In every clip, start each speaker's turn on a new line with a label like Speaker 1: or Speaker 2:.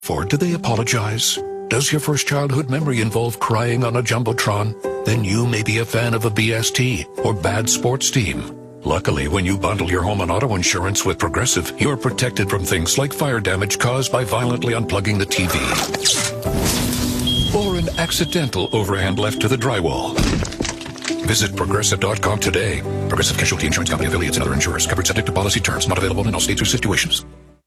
Speaker 1: For do they apologize? Does your first childhood memory involve crying on a Jumbotron? Then you may be a fan of a BST or bad sports team. Luckily, when you bundle your home and auto insurance with Progressive, you're protected from things like fire damage caused by violently unplugging the TV. Or an accidental overhand left to the drywall. Visit Progressive.com today. Progressive Casualty Insurance Company, affiliates, and other insurers. Covered subject to policy terms. Not available in all states or situations.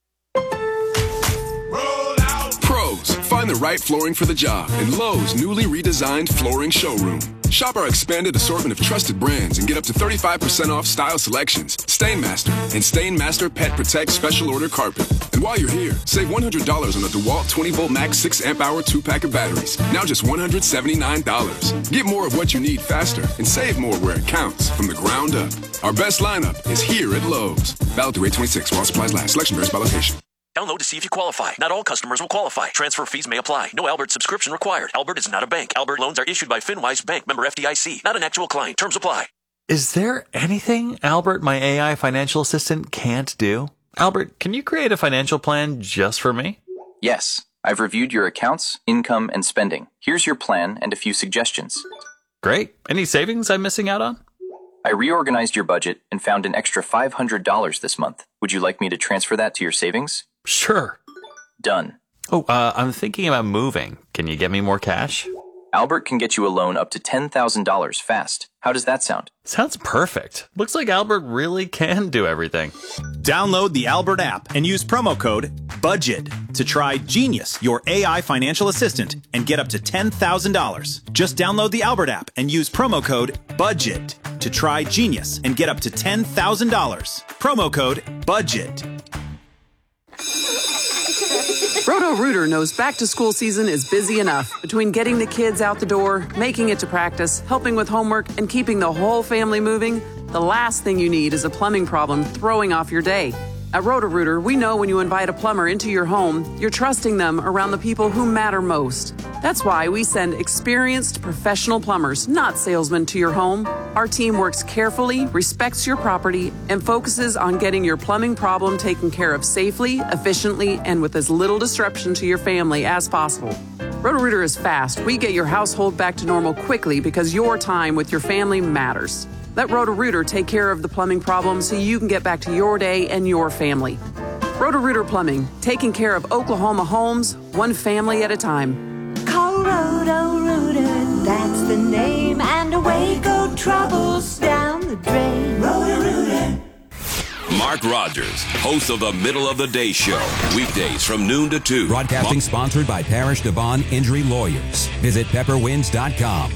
Speaker 2: Pros, find the right flooring for the job in Lowe's newly redesigned flooring showroom. Shop our expanded assortment of trusted brands and get up to 35% off style selections, Stainmaster, and Stainmaster Pet Protect Special Order Carpet. And while you're here, save $100 on a DeWalt 20-volt max 6-amp-hour 2-pack of batteries. Now just $179. Get more of what you need faster and save more where it counts from the ground up. Our best lineup is here at Lowe's. Valid through 8/26 while supplies last. Selection varies by location.
Speaker 3: Download to see if you qualify. Not all customers will qualify. Transfer fees may apply. No Albert subscription required. Albert is not a bank. Albert loans are issued by FinWise Bank, member FDIC. Not an actual client. Terms apply.
Speaker 4: Is there anything Albert, my AI financial assistant, can't do? Albert, can you create a financial plan just for me?
Speaker 5: Yes. I've reviewed your accounts, income, and spending. Here's your plan and a few suggestions.
Speaker 4: Great. Any savings I'm missing out on?
Speaker 5: I reorganized your budget and found an extra $500 this month. Would you like me to transfer that to your savings?
Speaker 4: Sure.
Speaker 5: Done.
Speaker 4: Oh, I'm thinking about moving. Can you get me more cash?
Speaker 5: Albert can get you a loan up to $10,000 fast. How does that sound?
Speaker 4: Sounds perfect. Looks like Albert really can do everything.
Speaker 6: Download the Albert app and use promo code BUDGET to try Genius, your AI financial assistant, and get up to $10,000. Just download the Albert app and use promo code BUDGET to try Genius and get up to $10,000. Promo code BUDGET.
Speaker 7: Roto-Rooter knows back-to-school season is busy enough. Between getting the kids out the door, making it to practice, helping with homework, and keeping the whole family moving, the last thing you need is a plumbing problem throwing off your day. At Roto-Rooter, we know when you invite a plumber into your home, you're trusting them around the people who matter most. That's why we send experienced professional plumbers, not salesmen, to your home. Our team works carefully, respects your property, and focuses on getting your plumbing problem taken care of safely, efficiently, and with as little disruption to your family as possible. Roto-Rooter is fast. We get your household back to normal quickly because your time with your family matters. Let Roto-Rooter take care of the plumbing problem so you can get back to your day and your family. Roto-Rooter Plumbing, taking care of Oklahoma homes, one family at a time.
Speaker 8: Call Roto-Rooter, that's the name, and away go troubles down the drain. Roto-Rooter.
Speaker 9: Mark Rogers, host of the Middle of the Day Show, weekdays from noon to 2.
Speaker 10: Broadcasting sponsored by Parish Devon Injury Lawyers. Visit pepperwinds.com.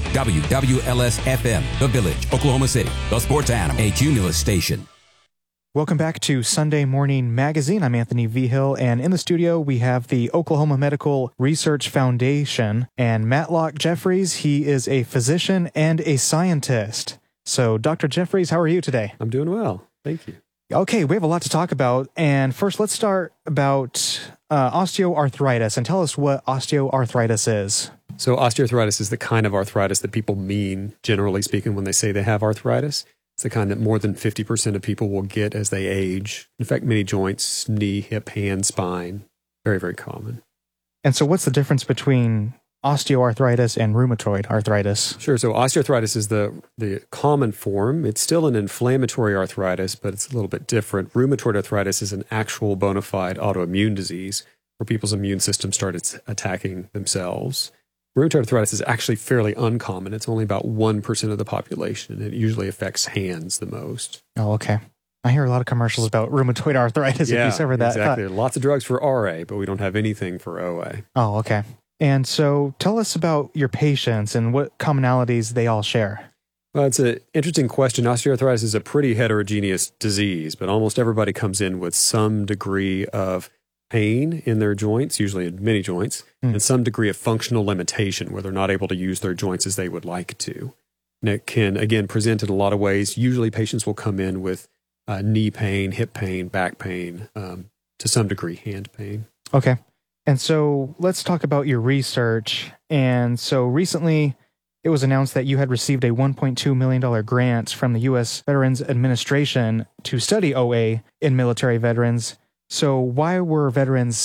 Speaker 10: WWLS-FM, The Village, Oklahoma City, the sports animal, a Cumulus station.
Speaker 11: Welcome back to Sunday Morning Magazine. I'm Anthony Vigil, and in the studio we have the Oklahoma Medical Research Foundation and Matlock Jeffries. He is a physician and a scientist. So, Dr. Jeffries, how are you today?
Speaker 12: I'm doing well. Thank you.
Speaker 11: Okay, we have a lot to talk about. And first, let's start about osteoarthritis, and tell us what osteoarthritis is.
Speaker 12: So osteoarthritis is the kind of arthritis that people mean, generally speaking, when they say they have arthritis. It's the kind that more than 50% of people will get as they age. In fact, many joints, knee, hip, hand, spine, very, very common.
Speaker 11: And so what's the difference between osteoarthritis and rheumatoid arthritis?
Speaker 12: Sure. So osteoarthritis is the common form. It's still an inflammatory arthritis, but it's a little bit different. Rheumatoid arthritis is an actual bona fide autoimmune disease where people's immune system started attacking themselves. Rheumatoid arthritis is actually fairly uncommon. It's only about 1% of the population, and it usually affects hands the most.
Speaker 11: Oh, okay. I hear a lot of commercials about rheumatoid arthritis.
Speaker 12: Yeah,
Speaker 11: if you cover that.
Speaker 12: Exactly. Lots of drugs for RA, but we don't have anything for OA.
Speaker 11: Oh, okay. And so tell us about your patients and what commonalities they all share.
Speaker 12: Well, it's an interesting question. Osteoarthritis is a pretty heterogeneous disease, but almost everybody comes in with some degree of pain in their joints, usually in many joints, and some degree of functional limitation where they're not able to use their joints as they would like to. And it can, again, present in a lot of ways. Usually patients will come in with knee pain, hip pain, back pain, to some degree hand pain.
Speaker 11: Okay. And so let's talk about your research. And so recently it was announced that you had received a $1.2 million grant from the U.S. Veterans Administration to study OA in military veterans. So why were veterans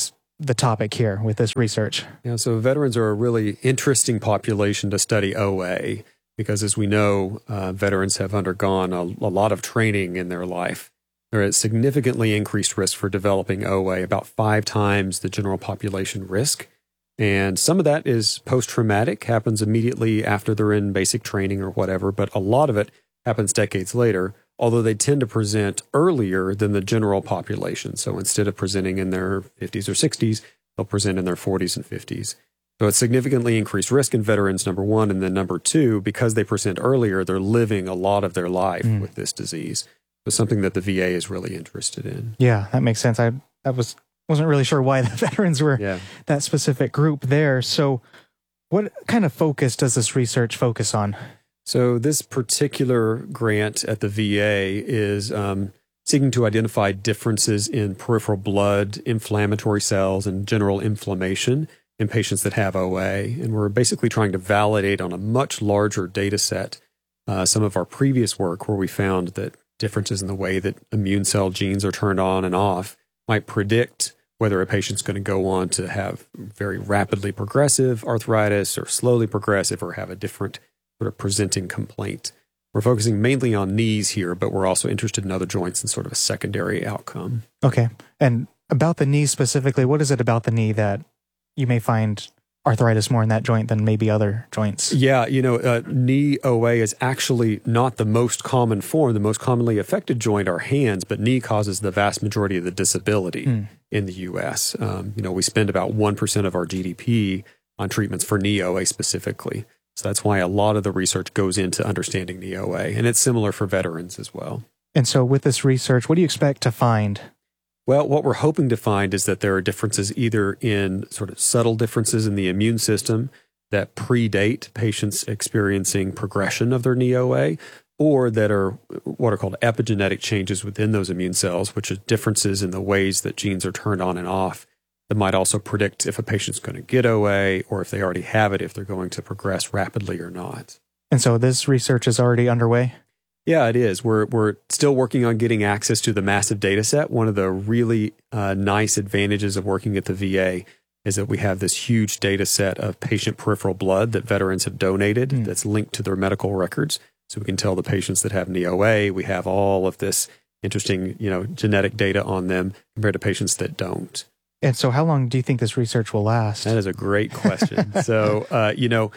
Speaker 11: the topic here with this research?
Speaker 12: Yeah, so veterans are a really interesting population to study OA because, as we know, veterans have undergone a lot of training in their life. They're at significantly increased risk for developing OA, about 5 times the general population risk. And some of that is post-traumatic, happens immediately after they're in basic training or whatever, but a lot of it happens decades later, although they tend to present earlier than the general population. So instead of presenting in their 50s or 60s, they'll present in their 40s and 50s. So it's significantly increased risk in veterans, number one. And then number two, because they present earlier, they're living a lot of their life with this disease. So something that the VA is really interested in.
Speaker 11: Yeah, that makes sense. I wasn't really sure why the veterans were that specific group there. So what kind of focus does this research focus on?
Speaker 12: So this particular grant at the VA is seeking to identify differences in peripheral blood, inflammatory cells, and general inflammation in patients that have OA. And we're basically trying to validate on a much larger data set some of our previous work where we found that differences in the way that immune cell genes are turned on and off might predict whether a patient's going to go on to have very rapidly progressive arthritis or slowly progressive or have a different sort of presenting complaint. We're focusing mainly on knees here, but we're also interested in other joints and sort of a secondary outcome.
Speaker 11: Okay. And about the knee specifically, what is it about the knee that you may find arthritis more in that joint than maybe other joints?
Speaker 12: Yeah, knee OA is actually not the most common form. The most commonly affected joint are hands, but knee causes the vast majority of the disability in the U.S. We spend about 1% of our GDP on treatments for knee OA specifically. So that's why a lot of the research goes into understanding knee OA, and it's similar for veterans as well.
Speaker 11: And so with this research, what do you expect to find?
Speaker 12: Well, what we're hoping to find is that there are differences either in sort of subtle differences in the immune system that predate patients experiencing progression of their knee OA, or that are what are called epigenetic changes within those immune cells, which are differences in the ways that genes are turned on and off that might also predict if a patient's going to get OA or if they already have it, if they're going to progress rapidly or not.
Speaker 11: And so this research is already underway?
Speaker 12: Yeah, it is. We're still working on getting access to the massive data set. One of the really nice advantages of working at the VA is that we have this huge data set of patient peripheral blood that veterans have donated that's linked to their medical records. So we can tell the patients that have knee OA, we have all of this interesting, genetic data on them compared to patients that don't.
Speaker 11: And so how long do you think this research will last?
Speaker 12: That is a great question. So,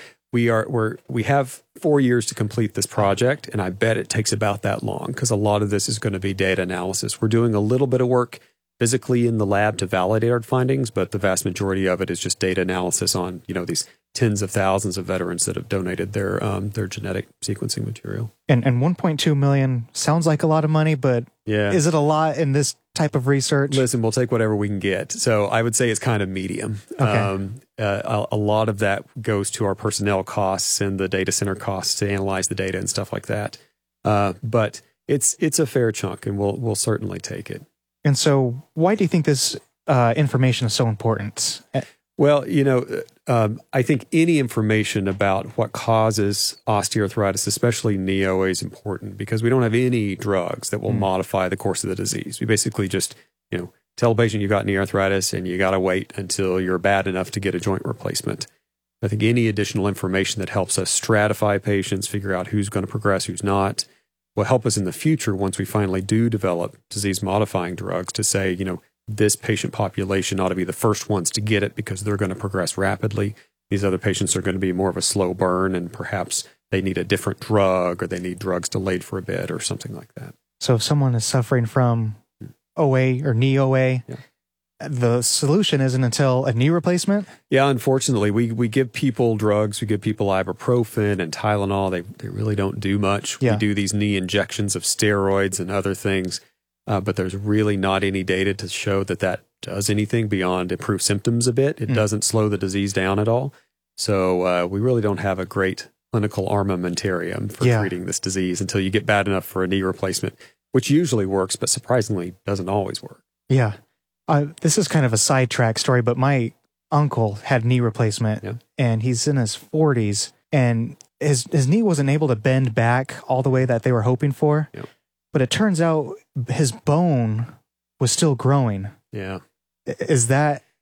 Speaker 12: we have 4 years to complete this project, and I bet it takes about that long because a lot of this is going to be data analysis. We're doing a little bit of work physically in the lab to validate our findings, but the vast majority of it is just data analysis on, these tens of thousands of veterans that have donated their genetic sequencing material.
Speaker 11: And 1.2 million sounds like a lot of money, but is it a lot in this type of research?
Speaker 12: Listen, we'll take whatever we can get. So I would say it's kind of medium.
Speaker 11: Okay.
Speaker 12: A lot of that goes to our personnel costs and the data center costs to analyze the data and stuff like that. But it's a fair chunk, and we'll certainly take it.
Speaker 11: And so why do you think this information is so important?
Speaker 12: Well, I think any information about what causes osteoarthritis, especially knee OA, is important because we don't have any drugs that will modify the course of the disease. We basically just, tell a patient you got knee arthritis and you got to wait until you're bad enough to get a joint replacement. I think any additional information that helps us stratify patients, figure out who's going to progress, who's not, will help us in the future once we finally do develop disease-modifying drugs to say, this patient population ought to be the first ones to get it because they're going to progress rapidly. These other patients are going to be more of a slow burn, and perhaps they need a different drug or they need drugs delayed for a bit or something like that.
Speaker 11: So if someone is suffering from OA or knee OA, the solution isn't until a knee replacement?
Speaker 12: Yeah, unfortunately, we give people drugs. We give people ibuprofen and Tylenol. They really don't do much.
Speaker 11: Yeah.
Speaker 12: We do these knee injections of steroids and other things. But there's really not any data to show that does anything beyond improve symptoms a bit. It doesn't slow the disease down at all. So we really don't have a great clinical armamentarium for treating this disease until you get bad enough for a knee replacement, which usually works, but surprisingly doesn't always work.
Speaker 11: Yeah. This is kind of a sidetrack story, but my uncle had knee replacement, and he's in his 40s, and his knee wasn't able to bend back all the way that they were hoping for.
Speaker 12: Yep.
Speaker 11: But it turns out his bone was still growing.
Speaker 12: Yeah.
Speaker 11: Is that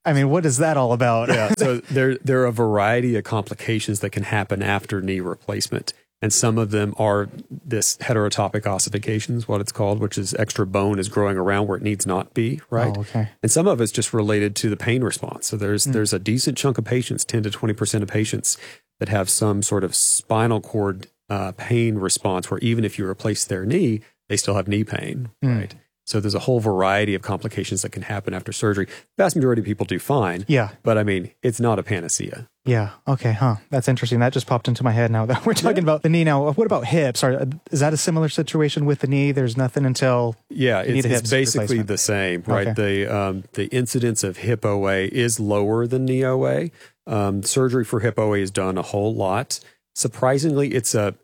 Speaker 11: I mean, what is that all about?
Speaker 12: Yeah, so there are a variety of complications that can happen after knee replacement. And some of them are this heterotopic ossification is what it's called, which is extra bone is growing around where it needs not be, right?
Speaker 11: Oh, okay.
Speaker 12: And some of it's just related to the pain response. So there's a decent chunk of patients, 10 to 20% of patients, that have some sort of spinal cord pain response where even if you replace their knee, they still have knee pain, right? So there's a whole variety of complications that can happen after surgery. The vast majority of people do fine.
Speaker 11: Yeah.
Speaker 12: But I mean, it's not a panacea.
Speaker 11: Yeah. Okay. Huh. That's interesting. That just popped into my head now that we're talking about the knee. Now, what about hips? Is that a similar situation with the knee? There's nothing until
Speaker 12: it's basically the same, right?
Speaker 11: Okay.
Speaker 12: The incidence of hip OA is lower than knee OA. Surgery for hip OA is done a whole lot. Surprisingly, it's a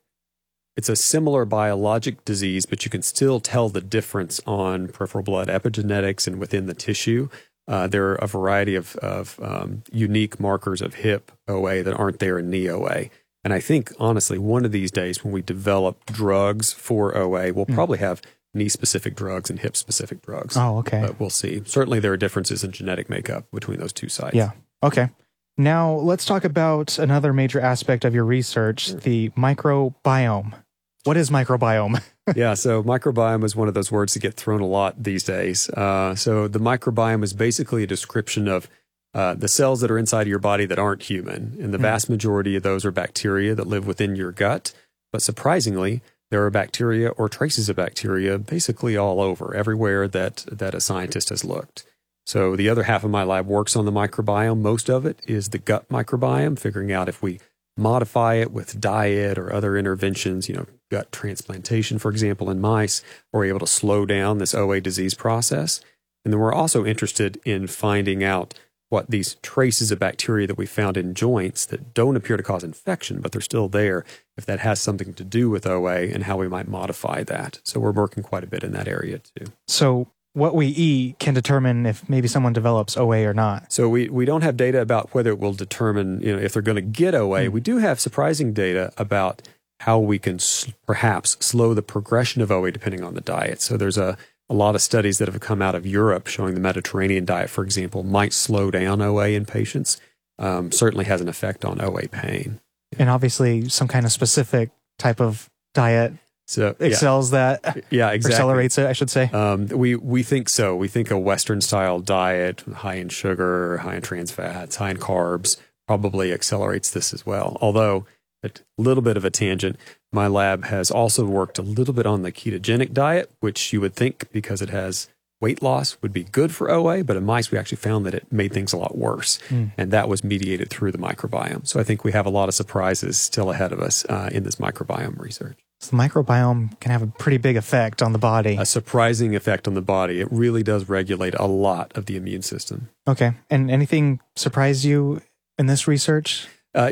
Speaker 12: similar biologic disease, but you can still tell the difference on peripheral blood epigenetics and within the tissue. There are a variety of unique markers of hip OA that aren't there in knee OA. And I think, honestly, one of these days when we develop drugs for OA, we'll probably have knee-specific drugs and hip-specific drugs.
Speaker 11: Oh, okay.
Speaker 12: But we'll see. Certainly there are differences in genetic makeup between those two sites.
Speaker 11: Yeah. Okay. Now, let's talk about another major aspect of your research, the microbiome. What is microbiome?
Speaker 12: Yeah, so microbiome is one of those words that get thrown a lot these days. So the microbiome is basically a description of the cells that are inside of your body that aren't human. And the vast majority of those are bacteria that live within your gut. But surprisingly, there are bacteria or traces of bacteria basically all over, everywhere that a scientist has looked. So the other half of my lab works on the microbiome. Most of it is the gut microbiome, figuring out if we modify it with diet or other interventions, gut transplantation, for example, in mice, we're able to slow down this OA disease process. And then we're also interested in finding out what these traces of bacteria that we found in joints that don't appear to cause infection, but they're still there, if that has something to do with OA and how we might modify that. So we're working quite a bit in that area too.
Speaker 11: So what we eat can determine if maybe someone develops OA or not.
Speaker 12: So we don't have data about whether it will determine, if they're going to get OA. We do have surprising data about how we can perhaps slow the progression of OA depending on the diet. So there's a lot of studies that have come out of Europe showing the Mediterranean diet, for example, might slow down OA in patients. Certainly has an effect on OA pain.
Speaker 11: And obviously some kind of specific type of diet excels that.
Speaker 12: Yeah, exactly.
Speaker 11: Accelerates it, I should say.
Speaker 12: We think so. We think a Western style diet, high in sugar, high in trans fats, high in carbs, probably accelerates this as well. Although, a little bit of a tangent, my lab has also worked a little bit on the ketogenic diet, which you would think, because it has weight loss, would be good for OA, but in mice we actually found that it made things a lot worse. And that was mediated through the microbiome. So I think we have a lot of surprises still ahead of us in this microbiome research.
Speaker 11: So the microbiome can have a pretty big effect on the body.
Speaker 12: A surprising effect on the body. It really does regulate a lot of the immune system.
Speaker 11: Okay. And anything surprised you in this research?
Speaker 12: Our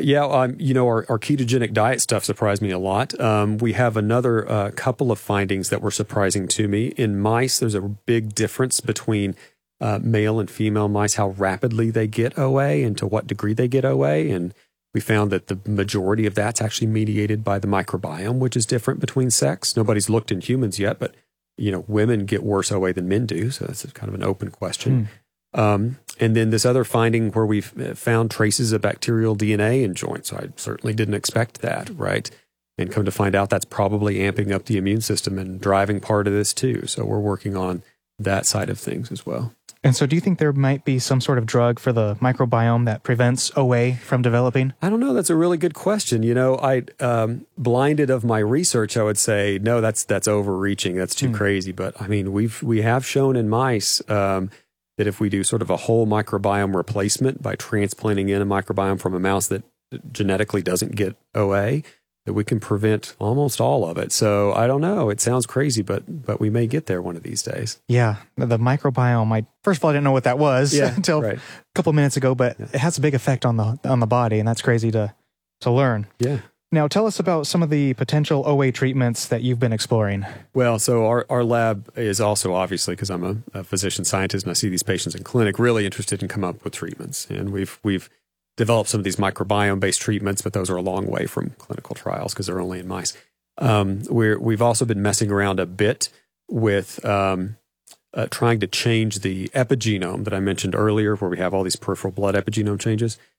Speaker 12: ketogenic diet stuff surprised me a lot. We have another couple of findings that were surprising to me. In mice, there's a big difference between male and female mice, how rapidly they get OA and to what degree they get OA. And we found that the majority of that's actually mediated by the microbiome, which is different between sex. Nobody's looked in humans yet, but women get worse OA than men do. So that's kind of an open question. And then this other finding where we've found traces of bacterial DNA in joints. So I certainly didn't expect that, right? And come to find out that's probably amping up the immune system and driving part of this too. So we're working on that side of things as well.
Speaker 11: And so do you think there might be some sort of drug for the microbiome that prevents OA from developing?
Speaker 12: I don't know. That's a really good question. I blinded of my research, I would say, no, that's overreaching. That's too crazy. But I mean, we have shown in mice that if we do sort of a whole microbiome replacement by transplanting in a microbiome from a mouse that genetically doesn't get OA, that we can prevent almost all of it. So I don't know. It sounds crazy, but we may get there one of these days.
Speaker 11: Yeah. The microbiome, first of all, I didn't know what that was until a couple minutes ago, but it has a big effect on the body, and that's crazy to learn.
Speaker 12: Yeah.
Speaker 11: Now, tell us about some of the potential OA treatments that you've been exploring.
Speaker 12: Well, so our lab is also, obviously, because I'm a physician scientist and I see these patients in clinic, really interested in coming up with treatments. And we've developed some of these microbiome-based treatments, but those are a long way from clinical trials because they're only in mice. We've also been messing around a bit with trying to change the epigenome that I mentioned earlier, where we have all these peripheral blood epigenome changes.